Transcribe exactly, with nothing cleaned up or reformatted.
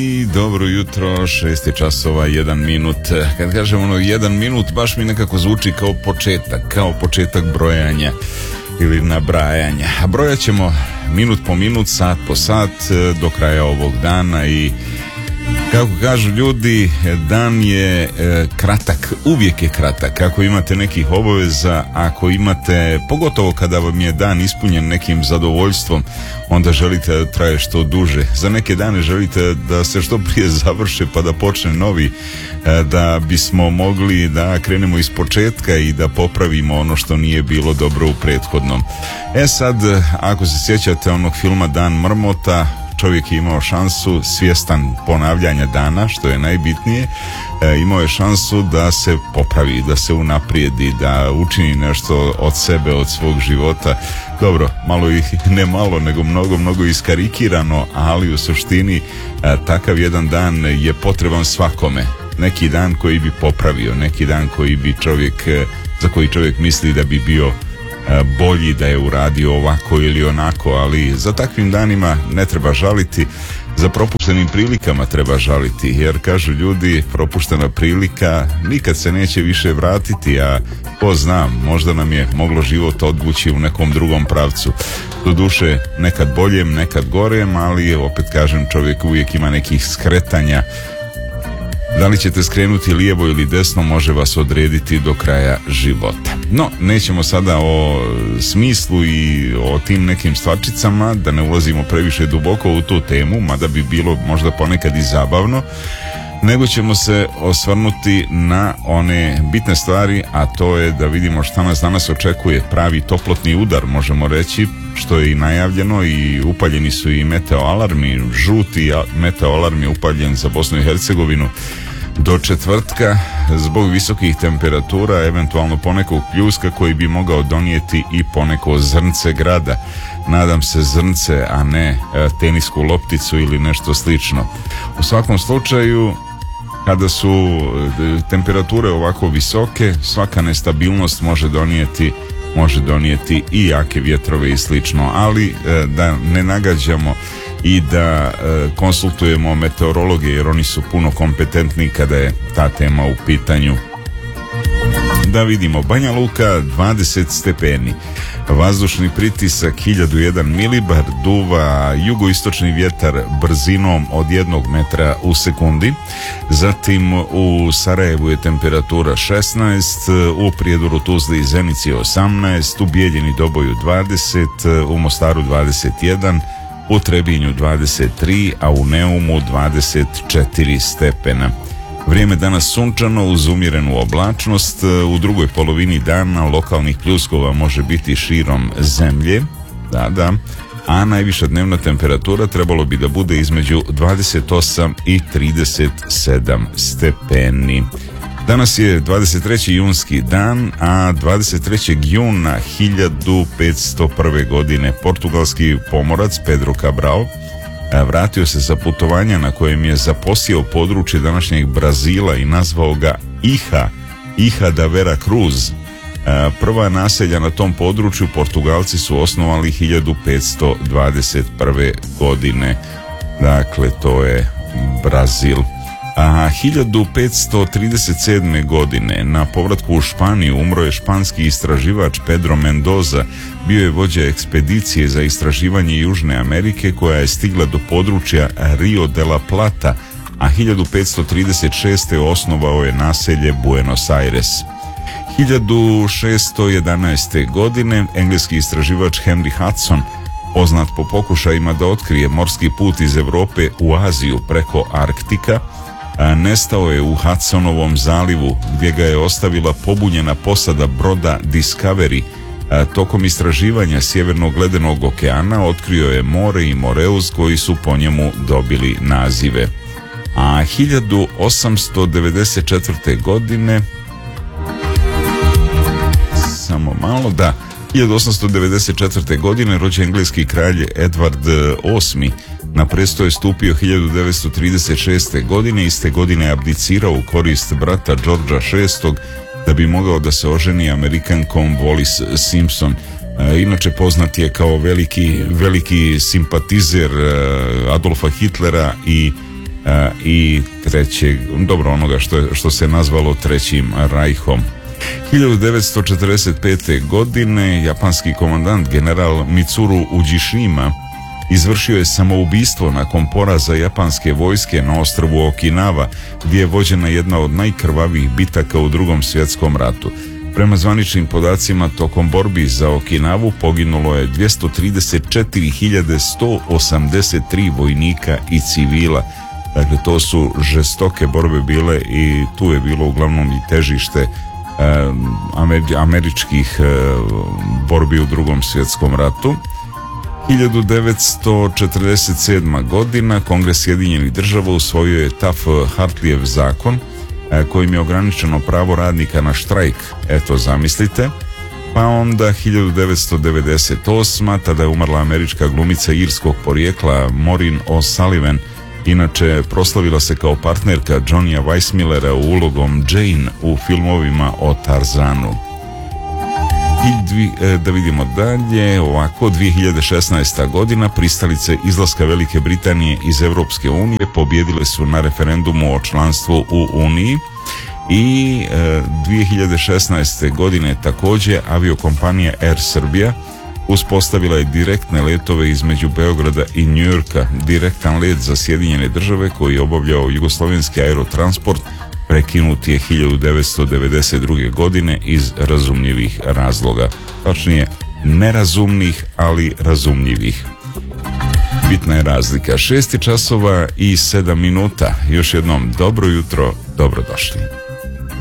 I dobro jutro, šest je časova, jedan minut. Kad kažem ono jedan minut, baš mi nekako zvuči kao početak, kao početak brojanja ili nabrajanja. A brojat ćemo minut po minut, sat po sat do kraja ovog dana i kako kažu ljudi, dan je e, kratak, uvijek je kratak. Ako imate nekih obaveza, ako imate, pogotovo kada vam je dan ispunjen nekim zadovoljstvom, onda želite da traje što duže. Za neke dane želite da se što prije završe pa da počne novi, e, da bismo mogli da krenemo iz početka i da popravimo ono što nije bilo dobro u prethodnom. E sad, ako se sjećate onog filma Dan mrmota, čovjek je imao šansu, svjestan ponavljanja dana, što je najbitnije, e, imao je šansu da se popravi, da se unaprijedi, da učini nešto od sebe, od svog života. Dobro, malo ih, ne malo, nego mnogo, mnogo iskarikirano, ali u suštini e, takav jedan dan je potreban svakome. Neki dan koji bi popravio, neki dan koji bi čovjek, za koji čovjek misli da bi bio bolji, da je uradio ovako ili onako, ali za takvim danima ne treba žaliti, za propuštenim prilikama treba žaliti, jer kažu ljudi, propuštena prilika nikad se neće više vratiti, a ko zna, možda nam je moglo život odvući u nekom drugom pravcu, doduše nekad boljem, nekad gorem, ali opet kažem, čovjek uvijek ima nekih skretanja. Da li ćete skrenuti lijevo ili desno može vas odrediti do kraja života. No, nećemo sada o smislu i o tim nekim stvarčicama, da ne ulazimo previše duboko u tu temu, mada bi bilo možda ponekad i zabavno, nego ćemo se osvrnuti na one bitne stvari, a to je da vidimo šta nas danas očekuje, pravi toplotni udar, možemo reći, što je i najavljeno, i upaljeni su i meteoalarmi, žuti meteoalarm je upaljen za Bosnu i Hercegovinu do četvrtka zbog visokih temperatura, eventualno ponekog pljuska koji bi mogao donijeti i poneko zrnce grada. Nadam se zrnce, a ne tenisku lopticu ili nešto slično. U svakom slučaju, kada su temperature ovako visoke, svaka nestabilnost može donijeti može donijeti i jake vjetrove i slično, ali da ne nagađamo i da konsultujemo meteorologe, jer oni su puno kompetentni kada je ta tema u pitanju. Da vidimo, Banja Luka dvadeset stepeni, vazdušni pritisak hiljadu jedan milibar, duva jugoistočni vjetar brzinom od jednog metra u sekundi. Zatim u Sarajevu je temperatura šesnaest, u Prijedoru, Tuzli i Zenici osamnaest, u Bijeljini, Doboju dvadeset, u Mostaru dvadeset jedan, u Trebinju dvadeset tri, a u Neumu dvadeset četiri stepena. Vrijeme danas sunčano uz umjerenu oblačnost, u drugoj polovini dana lokalnih pljuskova može biti širom zemlje, da, da, a najviša dnevna temperatura trebalo bi da bude između dvadeset osam i trideset sedam stepeni. Danas je dvadeset treći junski dan, a dvadeset trećeg juna hiljadu petsto prve. godine portugalski pomorac Pedro Cabral vratio se sa putovanja na kojem je zaposio područje današnjeg Brazila i nazvao ga Ilha, Ilha da Vera Cruz. Prva naselja na tom području Portugalci su osnovali hiljadu petsto dvadeset prve. godine. Dakle, to je Brazil. A hiljadu petsto trideset sedme. godine na povratku u Španiju umro je španski istraživač Pedro Mendoza. Bio je vođa ekspedicije za istraživanje Južne Amerike koja je stigla do područja Rio de la Plata, a hiljadu petsto trideset šeste. osnovao je naselje Buenos Aires. hiljadu šesto jedanaeste. godine engleski istraživač Henry Hudson, poznat po pokušajima da otkrije morski put iz Europe u Aziju preko Arktika, nestao je u Hudsonovom zalivu gdje ga je ostavila pobunjena posada broda Discovery. Tokom istraživanja Sjevernog ledenog okeana otkrio je more i Moreus koji su po njemu dobili nazive. A hiljadu osamsto devedeset četvrte. godine samo malo da hiljadu osamsto devedeset četvrte. godine rođen engleski kralj Edward osmi. Na presto je stupio hiljadu devetsto trideset šeste. godine, iste godine je abdicirao u korist brata Georgea šestog. da bi mogao da se oženi Amerikankom Wallis Simpson. E, inače poznat je kao veliki, veliki simpatizer Adolfa Hitlera i i trećeg, dobro, onoga što, je, što se nazvalo Trećim rajhom. hiljadu devetsto četrdeset pete. godine japanski komandant general Mitsuru Ujishima izvršio je samoubistvo nakon poraza japanske vojske na ostrvu Okinawa, gdje je vođena jedna od najkrvavijih bitaka u Drugom svjetskom ratu. Prema zvaničnim podacima, tokom borbi za Okinawu poginulo je dvjesto trideset četiri hiljade sto osamdeset tri vojnika i civila. Dakle, to su žestoke borbe bile i tu je bilo uglavnom i težište eh, američkih eh, borbi u Drugom svjetskom ratu. hiljadu devetsto četrdeset sedma. godina Kongres Sjedinjenih država usvojio je Taft-Hartlijev zakon kojim je ograničeno pravo radnika na štrajk. Eto, zamislite. Pa onda hiljadu devetsto devedeset osma. tada je umrla američka glumica irskog porijekla Maureen O'Sullivan. Inače, proslavila se kao partnerka Johnnya Weissmillera u ulogom Jane u filmovima o Tarzanu. I dvi, da vidimo dalje, ovako, dvije hiljade šesnaesta. godina pristalice izlaska Velike Britanije iz Europske unije pobjedile su na referendumu o članstvu u Uniji i e, dvije hiljade šesnaeste. godine također aviokompanija Air Serbia uspostavila je direktne letove između Beograda i Njujorka. Direktan let za Sjedinjene države koji je obavljao jugoslovenski aerotransport prekinut je hiljadu devetsto devedeset druge. godine iz razumljivih razloga. Točnije, nerazumnih, ali razumljivih. Bitna je razlika. Šest časova i sedam minuta. Još jednom dobro jutro, dobrodošli.